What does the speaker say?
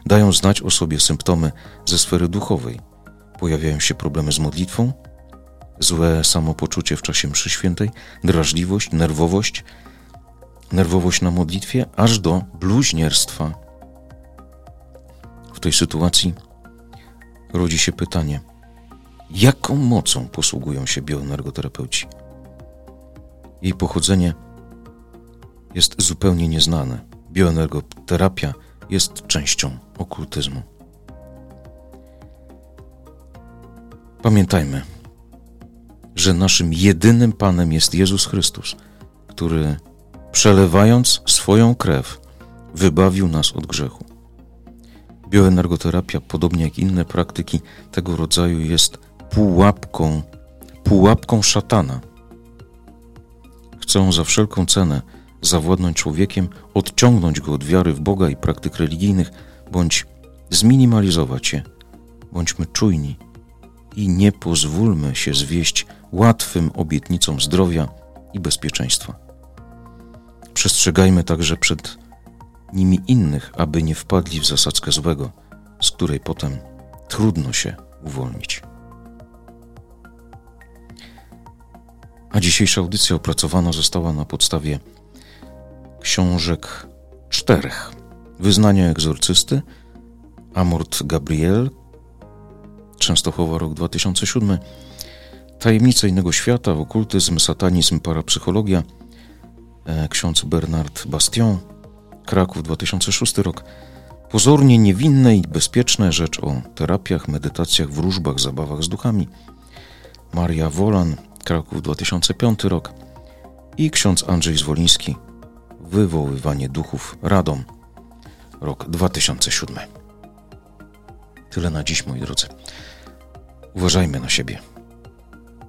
dają znać o sobie symptomy ze sfery duchowej. Pojawiają się problemy z modlitwą, złe samopoczucie w czasie mszy świętej, drażliwość, nerwowość na modlitwie, aż do bluźnierstwa. W tej sytuacji rodzi się pytanie, jaką mocą posługują się bioenergoterapeuci? Jej pochodzenie jest zupełnie nieznane. Bioenergoterapia jest częścią okultyzmu. Pamiętajmy, że naszym jedynym Panem jest Jezus Chrystus, który przelewając swoją krew wybawił nas od grzechu. Bioenergoterapia, podobnie jak inne praktyki tego rodzaju, jest pułapką szatana. Chcą za wszelką cenę zawładnąć człowiekiem, odciągnąć go od wiary w Boga i praktyk religijnych, bądź zminimalizować je. Bądźmy czujni i nie pozwólmy się zwieść łatwym obietnicom zdrowia i bezpieczeństwa. Przestrzegajmy także przed nimi innych, aby nie wpadli w zasadzkę złego, z której potem trudno się uwolnić. A dzisiejsza audycja opracowana została na podstawie książek 4. Wyznania egzorcysty, Amort Gabriel, Częstochowa, rok 2007, Tajemnice innego świata, okultyzm, satanizm, parapsychologia, ksiądz Bernard Bastion, Kraków, 2006 rok. Pozornie niewinne i bezpieczne, rzecz o terapiach, medytacjach, wróżbach, zabawach z duchami, Maria Wolan, Kraków, 2005 rok. I ksiądz Andrzej Zwoliński, Wywoływanie duchów, Radom, rok 2007. Tyle na dziś, moi drodzy. Uważajmy na siebie.